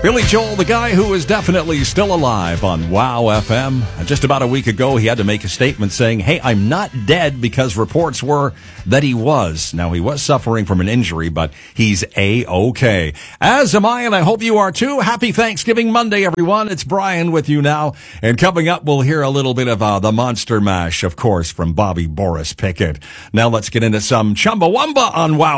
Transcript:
Billy Joel, the guy who is definitely still alive on WOW FM. Just about a week ago, he had to make a statement saying, hey, I'm not dead, because reports were that he was. Now, he was suffering from an injury, but he's A-OK. As am I, and I hope you are too. Happy Thanksgiving Monday, everyone. It's Brian with you now. And coming up, we'll hear a little bit of the Monster Mash, of course, from Bobby Boris Pickett. Now let's get into some Chumbawamba on WOW.